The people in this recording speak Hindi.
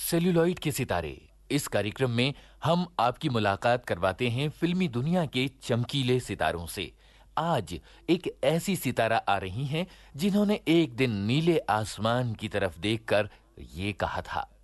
सेल्यूलॉइड के सितारे। इस कार्यक्रम में हम आपकी मुलाकात करवाते हैं फिल्मी दुनिया के चमकीले सितारों से। आज एक ऐसी सितारा आ रही हैं जिन्होंने एक दिन नीले आसमान की तरफ देखकर ये कहा था,